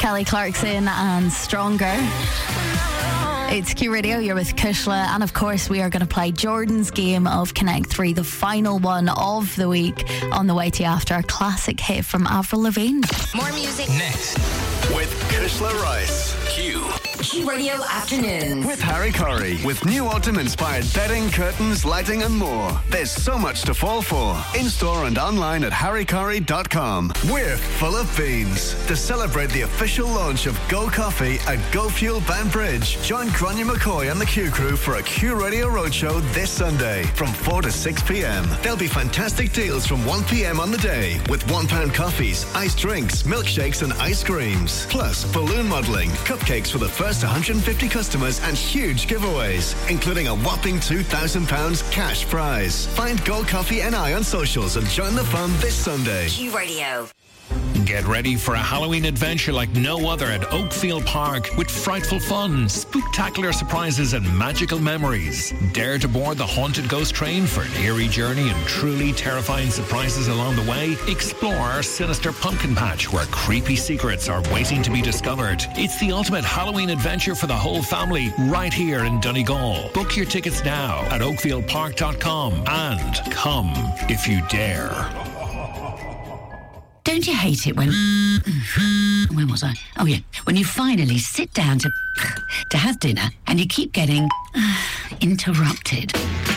Kelly Clarkson and Stronger. It's Q Radio, you're with Kushla, and of course we are going to play Jordan's game of Connect 3, the final one of the week, on the way to you after a classic hit from Avril Lavigne. More music next with Kushla Rice. Q Radio Afternoons with Harry Curry, with new autumn-inspired bedding, curtains, lighting and more. There's so much to fall for. In-store and online at harrycurry.com. We're full of beans. To celebrate the official launch of Go Coffee at Go Fuel Banbridge, join Grania McCoy and the Q Crew for a Q Radio Roadshow this Sunday from 4 to 6 p.m. There'll be fantastic deals from 1 p.m. on the day, with £1 coffees, iced drinks, milkshakes and ice creams. Plus, balloon modelling, cupcakes for the first 150 customers and huge giveaways, including a whopping £2,000 cash prize. Find Go Coffee NI on socials and join the fun this Sunday. Q Radio. Get ready for a Halloween adventure like no other at Oakfield Park, with frightful fun, spooktacular surprises and magical memories. Dare to board the haunted ghost train for an eerie journey and truly terrifying surprises along the way. Explore our sinister pumpkin patch, where creepy secrets are waiting to be discovered. It's the ultimate Halloween adventure for the whole family, right here in Donegal. Book your tickets now at oakfieldpark.com and come if you dare. Don't you hate it when... When was I? Oh, yeah. When you finally sit down to have dinner and you keep getting interrupted.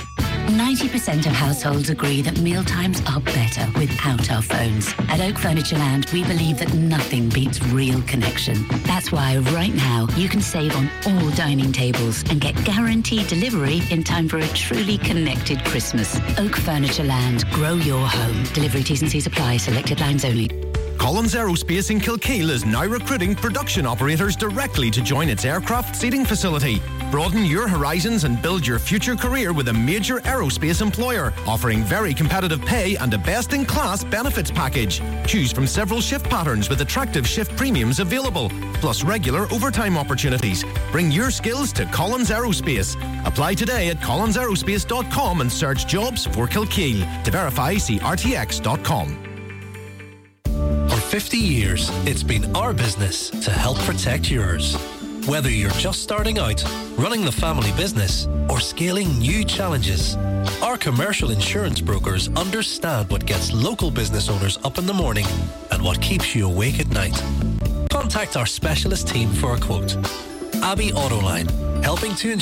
90% of households agree that mealtimes are better without our phones. At Oak Furnitureland, we believe that nothing beats real connection. That's why right now you can save on all dining tables and get guaranteed delivery in time for a truly connected Christmas. Oak Furnitureland, grow your home. Delivery T's and C's apply. Selected lines only. Collins Aerospace in Kilkeel is now recruiting production operators directly to join its aircraft seating facility. Broaden your horizons and build your future career with a major aerospace employer, offering very competitive pay and a best-in-class benefits package. Choose from several shift patterns with attractive shift premiums available, plus regular overtime opportunities. Bring your skills to Collins Aerospace. Apply today at collinsaerospace.com and search jobs for Kilkeel. To verify, see rtx.com. For 50 years, it's been our business to help protect yours. Whether you're just starting out, running the family business, or scaling new challenges, our commercial insurance brokers understand what gets local business owners up in the morning and what keeps you awake at night. Contact our specialist team for a quote. Abbey Autoline, helping to ensure